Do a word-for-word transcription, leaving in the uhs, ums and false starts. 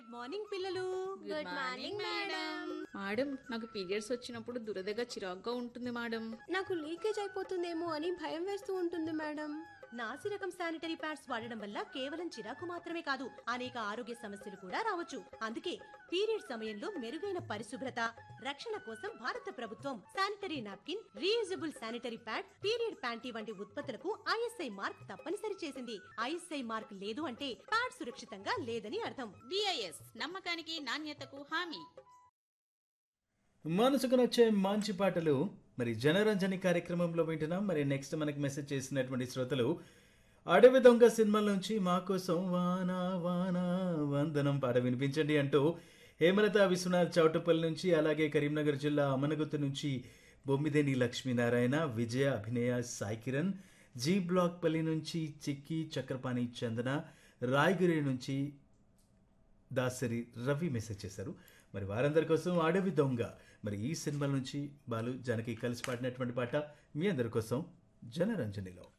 Good morning పిల్లలు. Good morning madam. Madam నాకు periods వచ్చినప్పుడు దురదగా చిరాగ్గా ఉంటుంది మేడం. నాకు లీకేజ్ అయిపోతుందేమో అని భయం వేస్తూ ఉంటుంది మేడం. నాసి రకం శానిటరీ ప్యాడ్స్ వాడడం వల్ల కేవలం చిరాకు మాత్రమే కాదు అనేక ఆరోగ్య సమస్యలు కూడా రావచ్చు. అందుకే పీరియడ్ సమయంలో మెరుగైన పరిశుభ్రత రక్షణ కోసం భారత ప్రభుత్వం sanitary napkin, reusable sanitary pad, period panty వంటి ఉత్పత్తులకు ఐఎస్ఐ మార్క్ తప్పనిసరి చేసింది. ఐఎస్ఐ మార్క్ లేదు అంటే ప్యాడ్ సురక్షితంగా లేదని అర్థం. బిఐఎస్ నమ్మకానికి నాణ్యతకు హామీ. మనసుకు నచ్చే మంచి పాటలు మరి జనరంజని కార్యక్రమంలో వింటున్నాం. మరి నెక్స్ట్ మనకి మెసేజ్ చేసినటువంటి శ్రోతలు అడవి దొంగ సినిమా నుంచి మా కోసం వానా వానా వందనం పాట వినిపించండి అంటూ హేమలత విశ్వనాథ్ చౌటపల్లి నుంచి, అలాగే కరీంనగర్ జిల్లా అమనగుత్తు నుంచి బొమ్మిదేని లక్ష్మీనారాయణ, విజయ, అభినయ, సాయి కిరణ్, జీ బ్లాక్ పల్లి నుంచి చిక్కి, చక్రపాణి, చందన, రాయగిరి నుంచి దాసరి రవి మెసేజ్ చేశారు. మరి వారందరి కోసం అడవి దొంగ మరి ఈ సినిమా నుంచి బాలు జానకి కలిసి పాడినటువంటి పాట మీ అందరి కోసం జనరంజనిలో.